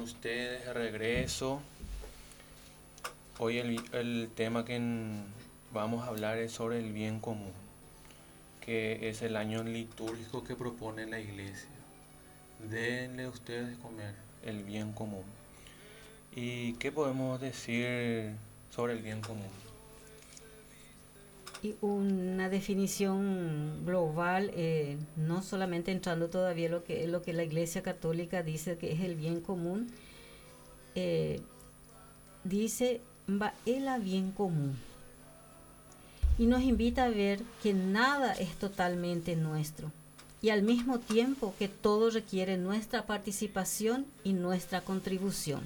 ustedes de regreso. Hoy el tema que vamos a hablar es sobre el bien común, que es el año litúrgico que propone la iglesia. Denle ustedes de comer el bien común. ¿Y qué podemos decir sobre el bien común? Y una definición global, no solamente entrando todavía lo que la Iglesia Católica dice que es el bien común, eh, dice va el a bien común y nos invita a ver que nada es totalmente nuestro y al mismo tiempo que todo requiere nuestra participación y nuestra contribución.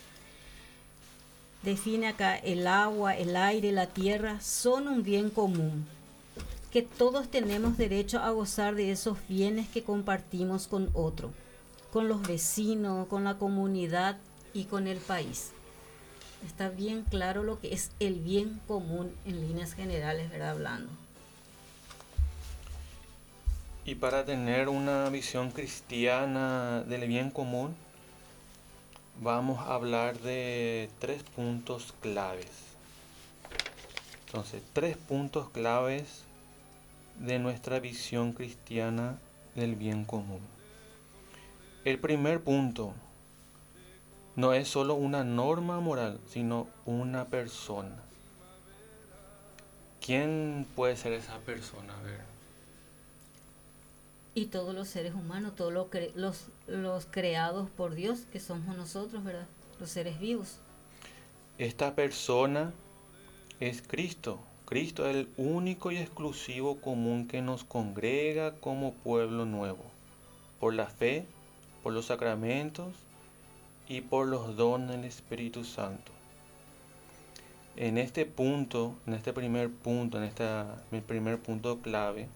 Define acá el agua, el aire, la tierra son un bien común, que todos tenemos derecho a gozar de esos bienes que compartimos con otro, con los vecinos, con la comunidad y con el país. Está bien claro lo que es el bien común en líneas generales, ¿verdad? Hablando. Y para tener una visión cristiana del bien común, vamos a hablar de tres puntos claves. Entonces, tres puntos claves de nuestra visión cristiana del bien común. El primer punto no es solo una norma moral, sino una persona. ¿Quién puede ser esa persona? A ver. Y todos los seres humanos, todos los creados por Dios, que somos nosotros, ¿verdad? Los seres vivos. Esta persona es Cristo. Cristo es el único y exclusivo común que nos congrega como pueblo nuevo, por la fe, por los sacramentos y por los dones del Espíritu Santo. En este punto, en este primer punto, mi primer punto clave,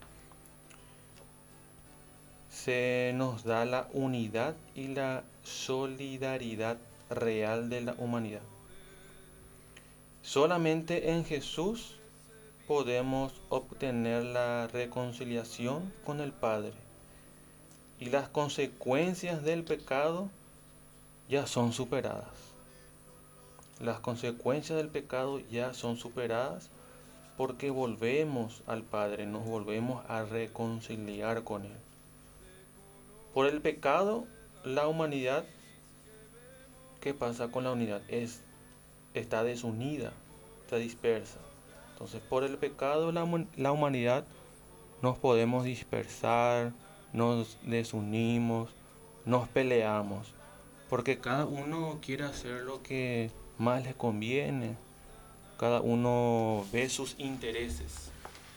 se nos da la unidad y la solidaridad real de la humanidad. Solamente en Jesús podemos obtener la reconciliación con el Padre y las consecuencias del pecado ya son superadas. Las consecuencias del pecado ya son superadas porque volvemos al Padre, nos volvemos a reconciliar con Él. Por el pecado, la humanidad, ¿qué pasa con la unidad? Está desunida, está dispersa. Entonces, por el pecado, la humanidad nos podemos dispersar, nos desunimos, nos peleamos, porque cada uno quiere hacer lo que más le conviene, cada uno ve sus intereses.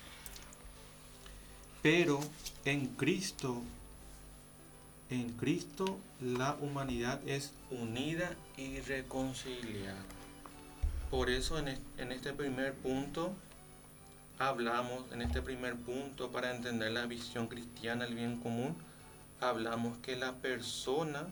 Pero en Cristo, en Cristo la humanidad es unida y reconciliada. Por eso en este primer punto hablamos, en este primer punto para entender la visión cristiana del bien común, hablamos que la persona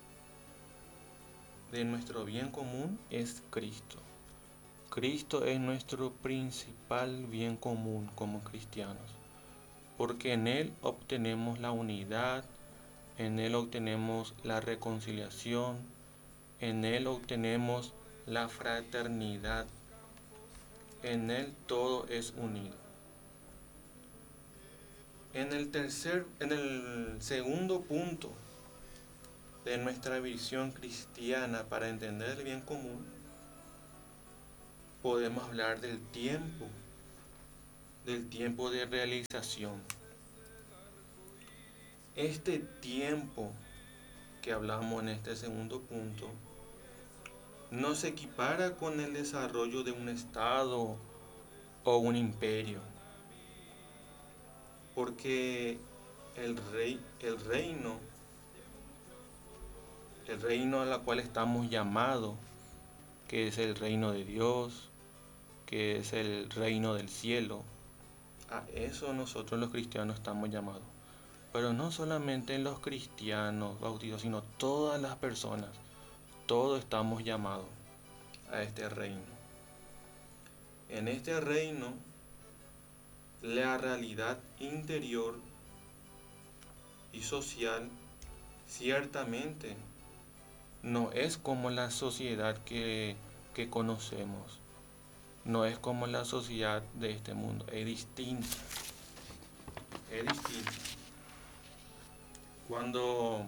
de nuestro bien común es Cristo. Cristo es nuestro principal bien común como cristianos, porque en Él obtenemos la unidad, en Él obtenemos la reconciliación, en Él obtenemos la fraternidad, en Él todo es unido. En el segundo punto de nuestra visión cristiana para entender el bien común, podemos hablar del tiempo de realización. Este tiempo que hablamos en este segundo punto no se equipara con el desarrollo de un estado o un imperio, porque el reino a la cual estamos llamados, que es el reino de Dios, que es el reino del cielo, a eso nosotros los cristianos estamos llamados. Pero no solamente los cristianos bautizados, sino todas las personas, todos estamos llamados a este reino. En este reino, la realidad interior y social ciertamente no es como la sociedad que conocemos, no es como la sociedad de este mundo, es distinta, es distinta. Cuando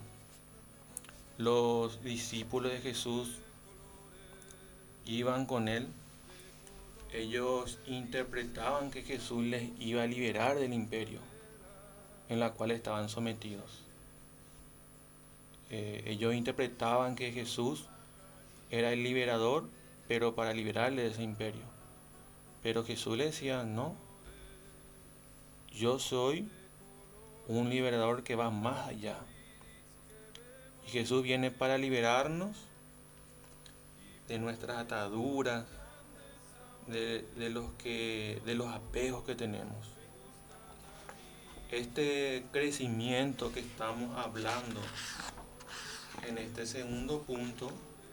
los discípulos de Jesús iban con él, ellos interpretaban que Jesús les iba a liberar del imperio en la cual estaban sometidos. Ellos interpretaban que Jesús era el liberador, pero para liberarle de ese imperio. Pero Jesús le decía, no, yo soy un liberador que va más allá. Y Jesús viene para liberarnos de nuestras ataduras, de los apegos que tenemos. Este crecimiento que estamos hablando en este segundo punto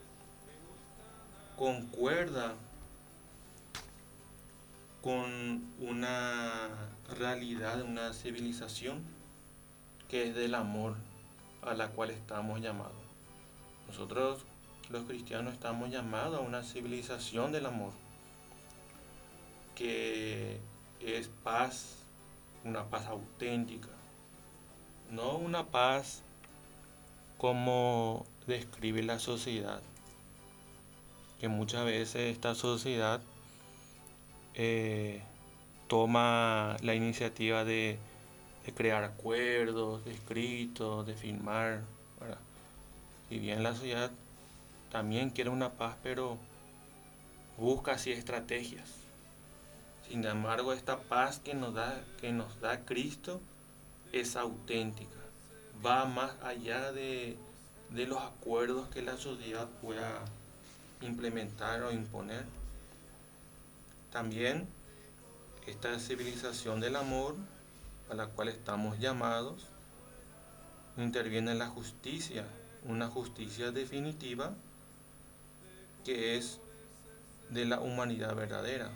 concuerda con una realidad, una civilización que es del amor a la cual estamos llamados. Nosotros los cristianos estamos llamados a una civilización del amor, que es paz, una paz auténtica, no una paz como describe la sociedad, que muchas veces esta sociedad toma la iniciativa de crear acuerdos, de escritos, de firmar, ¿verdad? Y bien la sociedad también quiere una paz, pero busca así estrategias. Sin embargo, esta paz que nos da Cristo es auténtica, va más allá de los acuerdos que la sociedad pueda implementar o imponer. También esta civilización del amor a la cual estamos llamados interviene en la justicia, una justicia definitiva que es de la humanidad verdadera.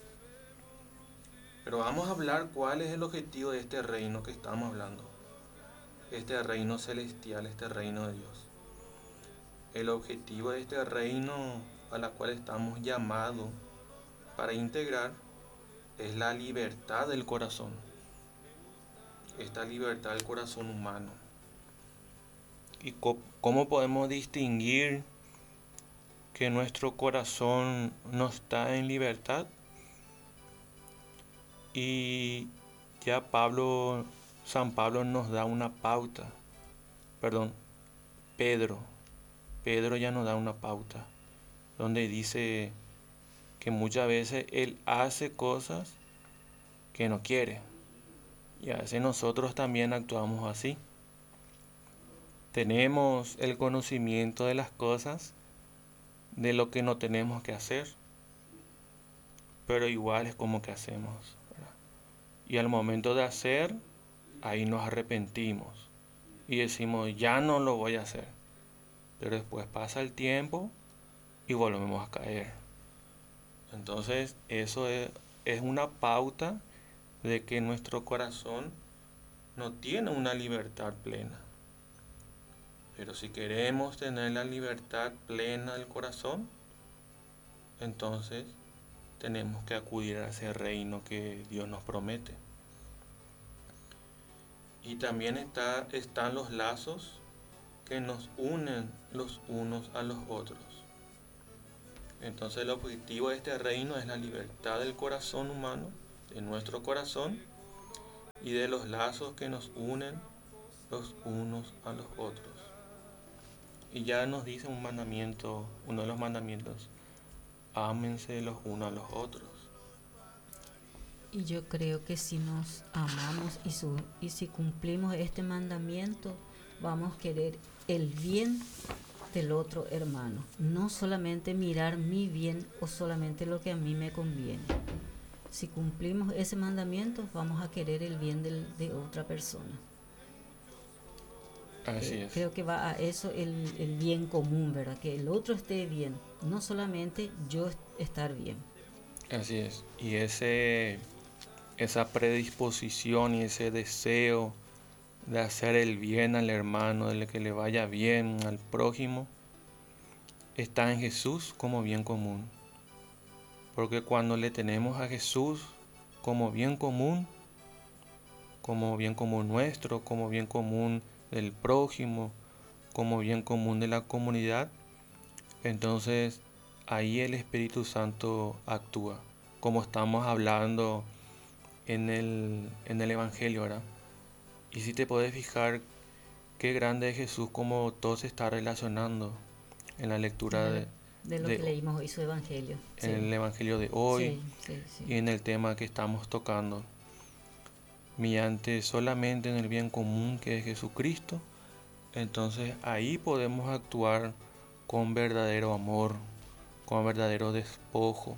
Pero vamos a hablar cuál es el objetivo de este reino que estamos hablando, este reino celestial, este reino de Dios. El objetivo de este reino a la cual estamos llamados para integrar es la libertad del corazón, esta libertad del corazón humano. ¿Y cómo podemos distinguir que nuestro corazón no está en libertad? Y ya San Pablo nos da una pauta, perdón, Pedro ya nos da una pauta, donde dice que muchas veces él hace cosas que no quiere, y a veces nosotros también actuamos así. Tenemos el conocimiento de las cosas, de lo que no tenemos que hacer, pero igual es como que hacemos, ¿verdad? Y al momento de hacer, ahí nos arrepentimos y decimos, ya no lo voy a hacer. Pero después pasa el tiempo y volvemos a caer. Entonces eso es una pauta de que nuestro corazón no tiene una libertad plena. Pero si queremos tener la libertad plena del corazón, entonces tenemos que acudir a ese reino que Dios nos promete. Y también están los lazos que nos unen los unos a los otros. Entonces el objetivo de este reino es la libertad del corazón humano, de nuestro corazón, y de los lazos que nos unen los unos a los otros. Y ya nos dice un mandamiento, uno de los mandamientos, ámense los unos a los otros. Y yo creo que si nos amamos y si cumplimos este mandamiento, vamos a querer el bien del otro hermano. No solamente mirar mi bien o solamente lo que a mí me conviene. Si cumplimos ese mandamiento, vamos a querer el bien de otra persona. Así es. Creo que va a eso el bien común, ¿verdad? Que el otro esté bien, no solamente yo estar bien. Así es. Y esa predisposición y ese deseo de hacer el bien al hermano, de que le vaya bien al prójimo, está en Jesús como bien común. Porque cuando le tenemos a Jesús como bien común nuestro, como bien común del prójimo, como bien común de la comunidad, entonces ahí el Espíritu Santo actúa, como estamos hablando en el Evangelio, ¿verdad? Y si te puedes fijar, qué grande es Jesús, como todo se está relacionando en la En lectura la de lo que de- leímos hoy su evangelio. en Sí, el Evangelio de hoy sí, sí, sí. y en el tema que estamos tocando. Mediante solamente en el bien común que es Jesucristo, entonces ahí podemos actuar con verdadero amor, con verdadero despojo.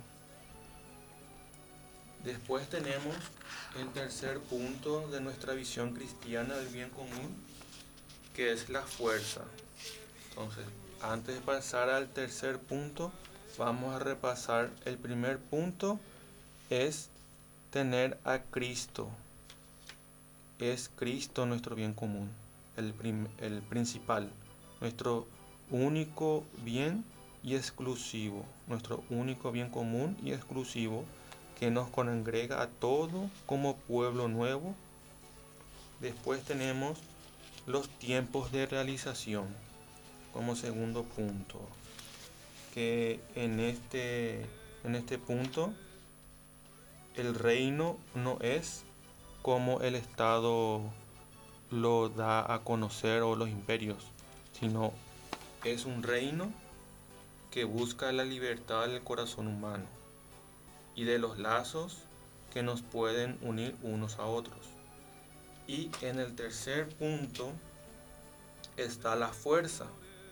Después tenemos el tercer punto de nuestra visión cristiana del bien común, que es la fuerza. Entonces, antes de pasar al tercer punto, vamos a repasar el primer punto, es tener a Cristo. Es Cristo nuestro bien común, el principal, nuestro único bien y exclusivo, nuestro único bien común y exclusivo que nos congrega a todo como pueblo nuevo. Después tenemos los tiempos de realización como segundo punto, que en este punto el reino no es como el Estado lo da a conocer o los imperios, sino es un reino que busca la libertad del corazón humano y de los lazos que nos pueden unir unos a otros. Y en el tercer punto está la fuerza.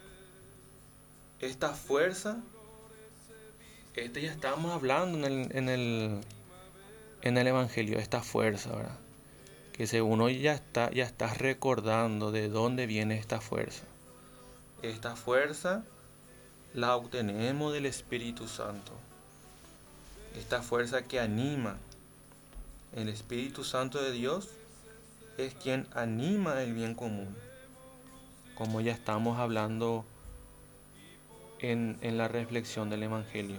Esta fuerza, ya estamos hablando en el Evangelio, esta fuerza, ¿verdad? Que según hoy ya estás recordando de dónde viene esta fuerza. Esta fuerza la obtenemos del Espíritu Santo. Esta fuerza que anima. El Espíritu Santo de Dios es quien anima el bien común. Como ya estamos hablando en la reflexión del Evangelio.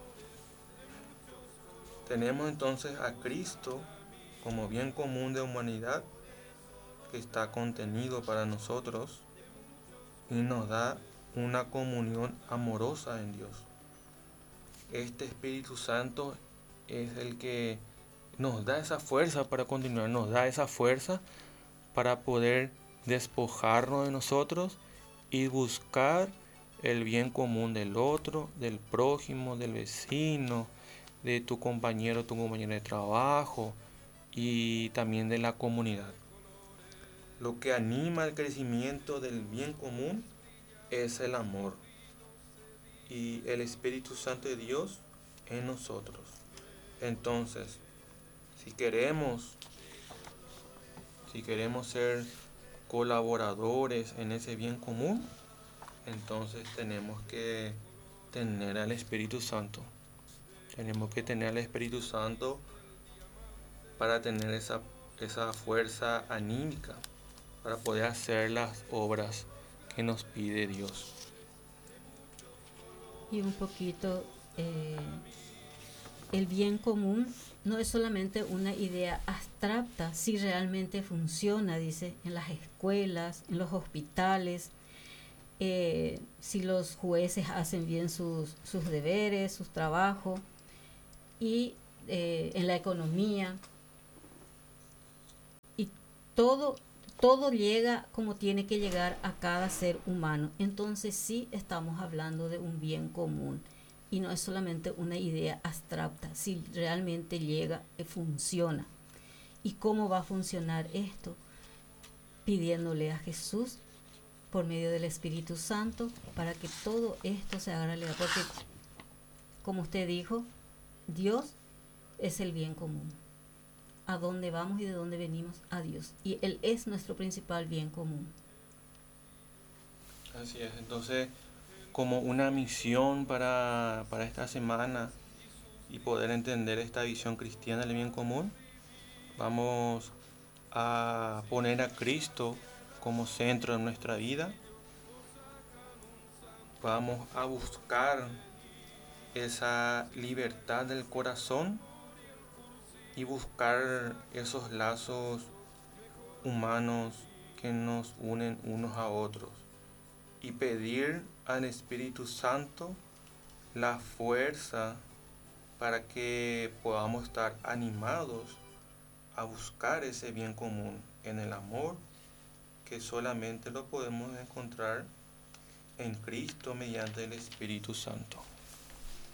Tenemos entonces a Cristo como bien común de humanidad que está contenido para nosotros y nos da una comunión amorosa en Dios. Este Espíritu Santo es el que nos da esa fuerza para continuar, nos da esa fuerza para poder despojarnos de nosotros y buscar el bien común del otro, del prójimo, del vecino, de tu compañero, tu compañera de trabajo y también de la comunidad. Lo que anima el crecimiento del bien común es el amor y el Espíritu Santo de Dios en nosotros. Entonces, si queremos ser colaboradores en ese bien común, entonces tenemos que tener al Espíritu Santo. Tenemos que tener al Espíritu Santo para tener esa fuerza anímica, para poder hacer las obras que nos pide Dios. Y un poquito, el bien común no es solamente una idea abstracta, si realmente funciona, dice, en las escuelas, en los hospitales, si los jueces hacen bien sus deberes, sus trabajos, y en la economía. Y todo, todo llega como tiene que llegar a cada ser humano. Entonces sí estamos hablando de un bien común. Y no es solamente una idea abstracta, si realmente llega, funciona. ¿Y cómo va a funcionar esto? Pidiéndole a Jesús por medio del Espíritu Santo para que todo esto se haga realidad. Porque, como usted dijo, Dios es el bien común. A dónde vamos y de dónde venimos, a Dios. Y Él es nuestro principal bien común. Así es, entonces como una misión para esta semana y poder entender esta visión cristiana del bien común, vamos a poner a Cristo como centro de nuestra vida vamos a buscar esa libertad del corazón y buscar esos lazos humanos que nos unen unos a otros y pedir al Espíritu Santo la fuerza para que podamos estar animados a buscar ese bien común en el amor que solamente lo podemos encontrar en Cristo mediante el Espíritu Santo.